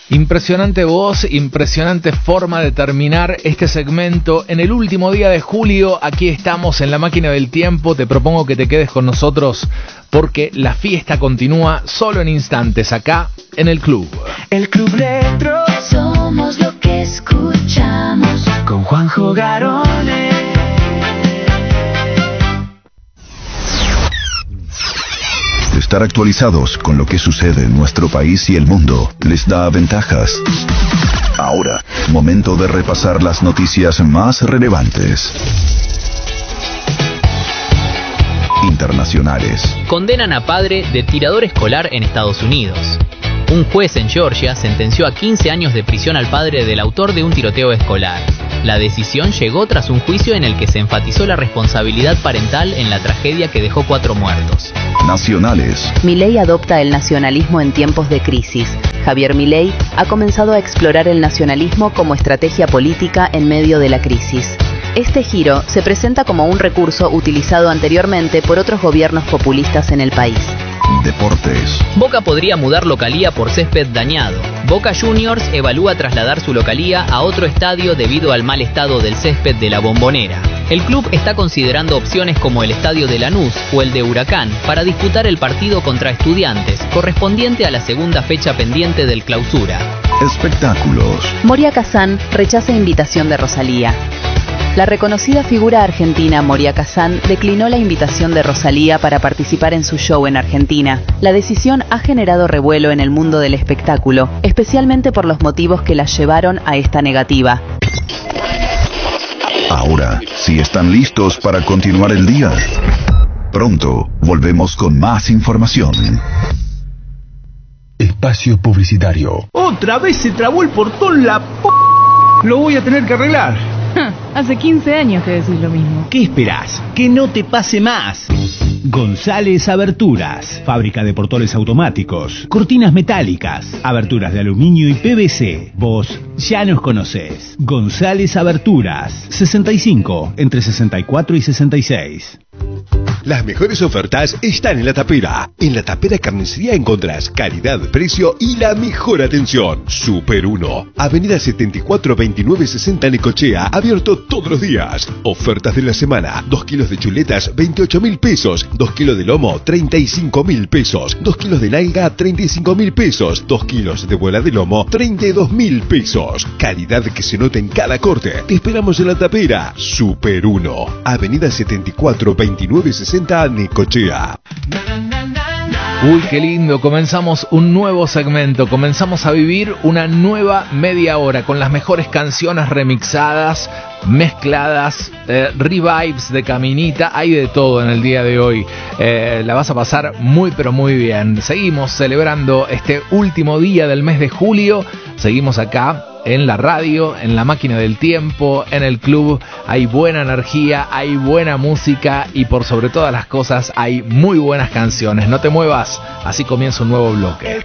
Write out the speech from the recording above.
Impresionante voz, impresionante forma de terminar este segmento. En el último día de julio, aquí estamos en la máquina del tiempo. Te propongo que te quedes con nosotros porque la fiesta continúa solo en instantes acá en el club. El Club Retro. Somos lo que escuchamos. Con Juanjo Garone. Estar actualizados con lo que sucede en nuestro país y el mundo les da ventajas. Ahora, momento de repasar las noticias más relevantes. Internacionales. Condenan a padre de tirador escolar en Estados Unidos. Un juez en Georgia sentenció a 15 años de prisión al padre del autor de un tiroteo escolar. La decisión llegó tras un juicio en el que se enfatizó la responsabilidad parental en la tragedia que dejó 4 muertos. Nacionales. Milei adopta el nacionalismo en tiempos de crisis. Javier Milei ha comenzado a explorar el nacionalismo como estrategia política en medio de la crisis. Este giro se presenta como un recurso utilizado anteriormente por otros gobiernos populistas en el país. Deportes. Boca podría mudar localía por césped dañado. Boca Juniors evalúa trasladar su localía a otro estadio debido al mal estado del césped de la Bombonera. El club está considerando opciones como el estadio de Lanús o el de Huracán para disputar el partido contra Estudiantes, correspondiente a la segunda fecha pendiente del Clausura. Espectáculos. Moria Kazan rechaza invitación de Rosalía. La reconocida figura argentina Moria Kazan declinó la invitación de Rosalía para participar en su show en Argentina. La decisión ha generado revuelo en el mundo del espectáculo, especialmente por los motivos que la llevaron a esta negativa. Ahora, si están listos para continuar el día, pronto volvemos con más información. Espacio publicitario. Otra vez se trabó el portón, la p***. Lo voy a tener que arreglar. Hace 15 años que decís lo mismo. ¿Qué esperás? Que no te pase más. González Aberturas, fábrica de portones automáticos, cortinas metálicas, aberturas de aluminio y PVC. Vos ya nos conocés. González Aberturas, 65, entre 64 y 66. Las mejores ofertas están en La Tapera. En La Tapera Carnicería encontrás calidad, precio y la mejor atención. Super 1, Avenida 74 29 60 Necochea, abierto todos los días. Ofertas de la semana: 2 kilos de chuletas, 28.000 pesos. 2 kilos de lomo, 35.000 pesos. 2 kilos de nalga, 35.000 pesos. 2 kilos de bola de lomo, 32.000 pesos. Calidad que se nota en cada corte. Te esperamos en La Tapera. Super 1, Avenida 74 29 60 Necochea. Uy, qué lindo, comenzamos un nuevo segmento, comenzamos a vivir una nueva media hora con las mejores canciones remixadas, mezcladas, revives de Caminita, hay de todo en el día de hoy, la vas a pasar muy pero muy bien. Seguimos celebrando este último día del mes de julio, seguimos acá en la radio, en la máquina del tiempo, en el club. Hay buena energía, hay buena música y por sobre todas las cosas hay muy buenas canciones. No te muevas, así comienza un nuevo bloque.